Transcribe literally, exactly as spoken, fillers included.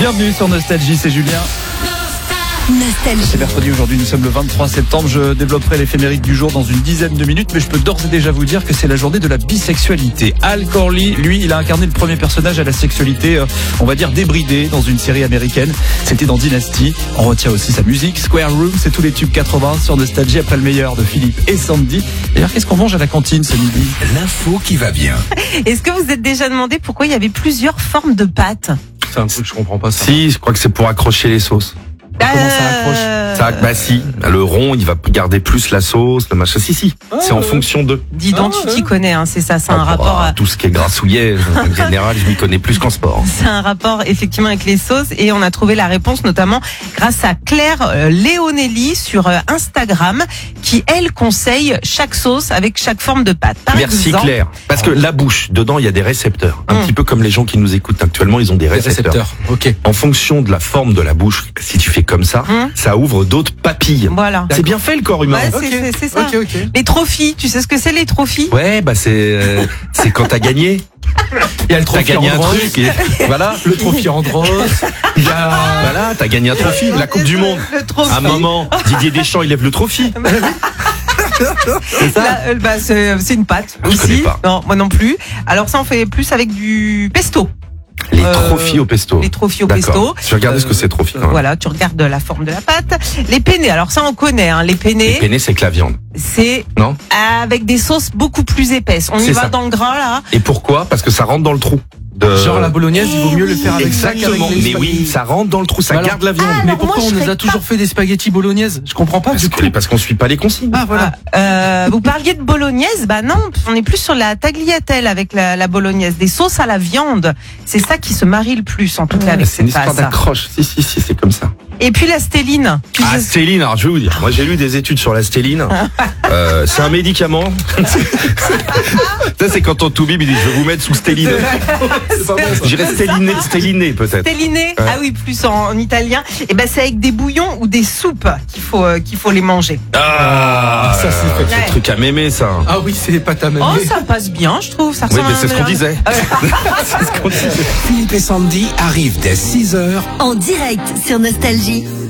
Bienvenue sur Nostalgie, c'est Julien. Nostalgie. C'est mercredi aujourd'hui, nous sommes le vingt-trois septembre. Je développerai l'éphémérique du jour dans une dizaine de minutes, mais je peux d'ores et déjà vous dire que c'est la journée de la bisexualité. Al Corley, lui, il a incarné le premier personnage à la sexualité, euh, on va dire débridée, dans une série américaine. C'était dans Dynasty. On retient aussi sa musique, Square Room, c'est tous les tubes quatre-vingts sur Nostalgie après le meilleur de Philippe et Sandy. D'ailleurs, qu'est-ce qu'on mange à la cantine ce midi? L'info qui va bien. Est-ce que vous vous êtes déjà demandé pourquoi il y avait plusieurs formes de pâtes? C'est un truc que je comprends pas ça. Si, je crois que c'est pour accrocher les sauces. Comment ça accroche Euh, Ça, bah si, le rond, il va garder plus la sauce, le machin. Si, si, Ah, c'est en ouais. fonction d'eux. Dis donc, Ah, tu ouais. t'y connais, hein, c'est ça, c'est un Ah, rapport à... Tout ce qui est grassouillet, en général, je m'y connais plus qu'en sport. C'est un rapport effectivement avec les sauces et on a trouvé la réponse notamment grâce à Claire euh, Léonelli sur euh, Instagram qui elle conseille chaque sauce avec chaque forme de pâte. Par Merci exemple, Claire. Parce que la bouche, dedans, il y a des récepteurs. Un Mm. petit peu comme les gens qui nous écoutent actuellement, ils ont des Les récepteurs. récepteurs. Ok. En fonction de la forme de la bouche, si tu fais comme ça, Mm. ça ouvre d'autres papilles. Voilà. C'est bien fait le corps humain. Ouais, c'est- Ok. c'est- c'est ça. Ok, ok. Les trophies, tu sais ce que c'est les trophies? Ouais, bah c'est euh, c'est quand t'as gagné. Il y a le T'as trophée gagné un Andros. truc. Et, voilà. Le trophée Andros. Il y a. Voilà, t'as gagné un trophée. La Coupe du Monde. Le trophée. À un moment, Didier Deschamps, il lève le trophée. C'est ça. Là, euh, bah, c'est c'est une pâte Je aussi. connais pas. Non, moi non plus. Alors ça, on fait plus avec du pesto. Les Euh, trophies au pesto. Les trophies au D'accord. pesto. Tu regardes ce que Euh, c'est trophée. Hein. Voilà, tu regardes la forme de la pâte. Les penne, alors ça on connaît, hein. Les penne, Les penne, c'est que la viande. c'est Non. avec des sauces beaucoup plus épaisses. On y C'est va ça. dans le gras là. Et pourquoi? Parce que ça rentre dans le trou. De... Genre la bolognaise, il vaut mieux le faire avec ça Exactement. qu'avec les Mais oui, spaghettis. ça rentre dans le trou, ça Voilà. garde la viande. Ah, Mais alors, pourquoi moi, on je nous serais a toujours fait des spaghettis bolognaises? Je comprends pas Parce du que- coup. parce qu'on suit pas les consignes. Ah voilà. Euh, vous parliez de bolognaise, bah non, on est plus sur la tagliatelle avec la, la bolognaise, des sauces à la viande. C'est ça qui se marie le plus en tout cas avec C'est une cette histoire pâte. d'accroche. Si, si, si, c'est comme ça. Et puis la stéline. Tu Ah, sais- stéline, alors je vais vous dire. Moi, j'ai lu des études sur la stéline. Euh, c'est un médicament. Ça, c'est quand on toubib, il dit, je vais vous mettre sous stéline. C'est pas bon ça. J'irais stéliné, stéliné, peut-être. Stéliné, Ouais. ah oui, plus en, en italien. Et ben c'est avec des bouillons ou des soupes qu'il faut euh, qu'il faut les manger. Ah, ça, c'est euh, fait. le truc à mémé, ça. Ah oui, c'est pas ta même. Oh, ça passe bien, je trouve. Ça Oui, ressemble mais à c'est ce un qu'on mélange. disait. C'est ce qu'on disait. Philippe et Sandy arrivent dès six heures. En direct sur Nostalgie.